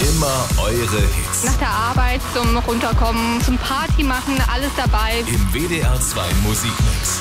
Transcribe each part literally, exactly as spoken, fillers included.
Immer eure Hits. Nach der Arbeit zum Runterkommen, zum Party machen, alles dabei. Im W D R zwei Musikmix.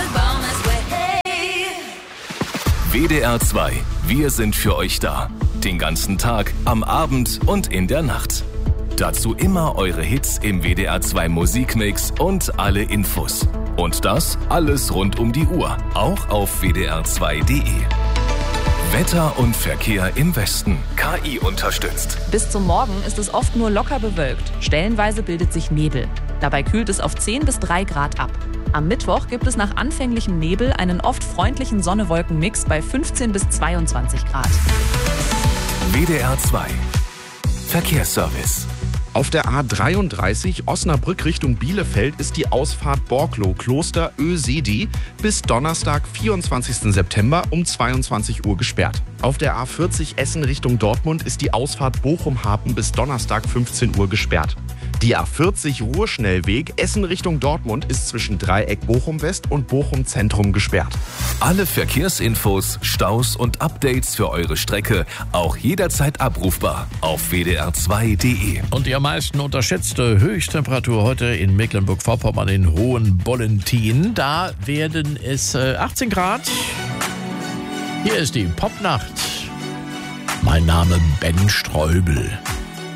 W D R zwei, wir sind für euch da. Den ganzen Tag, am Abend und in der Nacht. Dazu immer eure Hits im W D R zwei Musikmix und alle Infos. Und das alles rund um die Uhr, auch auf w d r zwei punkt d e. Wetter und Verkehr im Westen. K I unterstützt. Bis zum Morgen ist es oft nur locker bewölkt. Stellenweise bildet sich Nebel. Dabei kühlt es auf zehn bis drei Grad ab. Am Mittwoch gibt es nach anfänglichem Nebel einen oft freundlichen Sonne-Wolken-Mix bei fünfzehn bis zweiundzwanzig Grad. W D R zwei Verkehrsservice. Auf der A dreiunddreißig Osnabrück Richtung Bielefeld ist die Ausfahrt Borkloh Kloster Ösedi bis Donnerstag, vierundzwanzigsten September um zweiundzwanzig Uhr gesperrt. Auf der A vierzig Essen Richtung Dortmund ist die Ausfahrt Bochum-Hapen bis Donnerstag, fünfzehn Uhr gesperrt. Die A vierzig Ruhrschnellweg Essen Richtung Dortmund ist zwischen Dreieck Bochum-West und Bochum-Zentrum gesperrt. Alle Verkehrsinfos, Staus und Updates für eure Strecke auch jederzeit abrufbar auf w d r zwei punkt d e. Und die am meisten unterschätzte Höchsttemperatur heute in Mecklenburg-Vorpommern in Hohenbollentin. Da werden es äh, achtzehn Grad. Hier ist die Popnacht. Mein Name Ben Streubel.